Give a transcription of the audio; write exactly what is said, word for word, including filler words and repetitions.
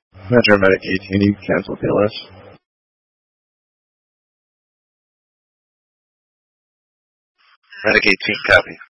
Metro Medic eighteen, you cancel P L S. Medic eighteen, copy.